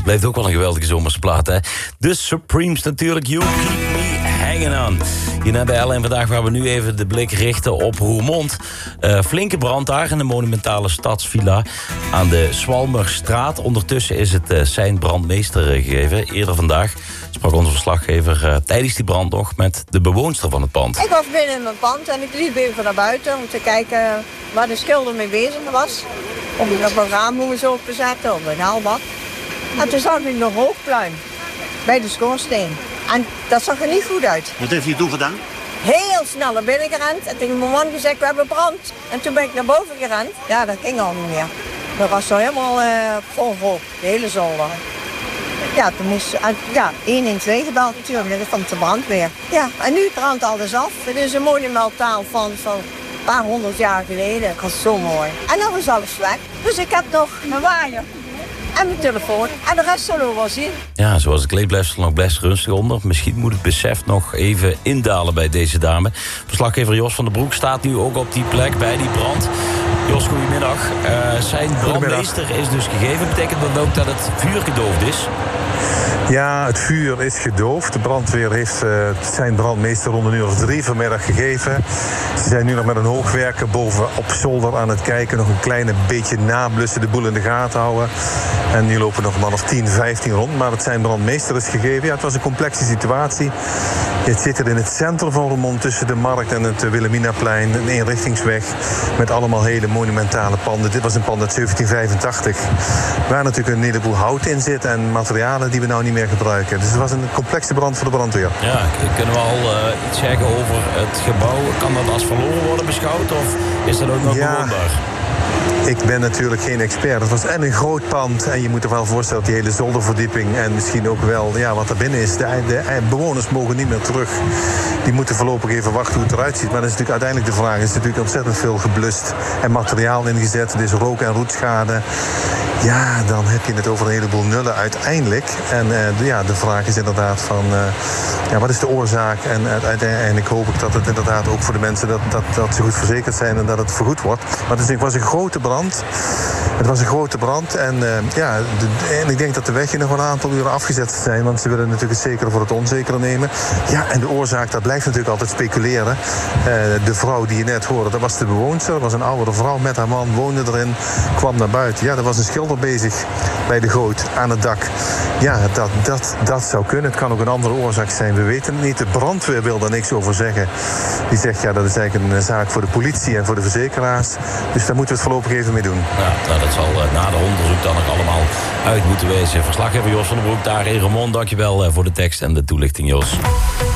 blijft ook wel een geweldige zomerse plaat, hè. De Supremes natuurlijk, You Keep Me Hanging On. Hier naar de L1 vandaag, waar we nu even de blik richten op Roermond. Flinke brand daar in de monumentale stadsvilla aan de Swalmerstraat. Ondertussen is het sein brandmeester gegeven. Eerder vandaag sprak onze verslaggever tijdens die brand nog met de bewoonster van het pand. Ik was binnen in mijn pand en ik liep even naar buiten om te kijken waar de schilder mee bezig was. Om het raam hoe we zo open zetten, of een haalbak. En toen zag ik nog rookpluim bij de schoorsteen. En dat zag er niet goed uit. Wat heeft u toen gedaan? Heel snel naar binnen gerend en tegen mijn man gezegd, we hebben brand. En toen ben ik naar boven gerend. Ja, dat ging al niet meer. Dat was zo helemaal vol rook, de hele zolder. Ja, toen moest 112 gebeld natuurlijk, van de brandweer. Ja, en nu brandt alles af. Het is een monumentaal van een paar 100 jaar geleden. Dat was zo mooi. En dan is alles weg. Dus ik heb nog mijn waaier en mijn telefoon. En de rest zullen we wel zien. Ja, zoals het leed blijft er nog best rustig onder. Misschien moet het besef nog even indalen bij deze dame. Verslaggever Jos van den Broek staat nu ook op die plek bij die brand. Jos, goedemiddag. Zijn brandmeester is dus gegeven. Betekent dat ook dat het vuur gedoofd is? Ja, het vuur is gedoofd. De brandweer heeft zijn brandmeester rond 3:00 vanmiddag gegeven. Ze zijn nu nog met een hoogwerker boven op zolder aan het kijken. Nog een klein beetje nablussen, de boel in de gaten houden. En nu lopen nog een man of 10, 15 rond. Maar het zijn brandmeester is gegeven. Ja, het was een complexe situatie. Het zit er in het centrum van Roermond tussen de markt en het Wilhelminaplein. Een eenrichtingsweg met allemaal hele monumentale panden. Dit was een pand uit 1785. Waar natuurlijk een heleboel hout in zit en materialen die we nou niet meer gebruiken. Dus het was een complexe brand voor de brandweer. Ja, kunnen we al iets zeggen over het gebouw? Kan dat als verloren worden beschouwd of is dat ook nog bewoonbaar? Ik ben natuurlijk geen expert. Het was en een groot pand. En je moet er wel voorstellen dat die hele zolderverdieping en misschien ook wel wat er binnen is. De bewoners mogen niet meer terug. Die moeten voorlopig even wachten hoe het eruit ziet. Maar dat is natuurlijk uiteindelijk de vraag. Er is natuurlijk ontzettend veel geblust en materiaal ingezet. Er is rook- en roetschade. Ja, dan heb je het over een heleboel nullen uiteindelijk. En de vraag is inderdaad van wat is de oorzaak? En uiteindelijk hoop ik dat het inderdaad ook voor de mensen dat ze goed verzekerd zijn en dat het vergoed wordt. Maar het was een grote brand. Het was een grote brand en en ik denk dat de weg hier nog wel een aantal uren afgezet zijn, want ze willen natuurlijk het zekere voor het onzekere nemen. Ja, en de oorzaak, dat blijft natuurlijk altijd speculeren. De vrouw die je net hoorde, dat was de bewoonster. Dat was een oudere vrouw met haar man, woonde erin, kwam naar buiten. Ja, er was een schilder bezig bij de goot aan het dak. Ja, dat zou kunnen. Het kan ook een andere oorzaak zijn. We weten het niet. De brandweer wil daar niks over zeggen. Die zegt, dat is eigenlijk een zaak voor de politie en voor de verzekeraars. Dus daar moeten we het voorlopig even mee doen. Ja, dat zal na de onderzoek dan ook allemaal uit moeten wezen. Verslaggever Jos van den Broek daar in Roermond. Dankjewel voor de tekst en de toelichting, Jos.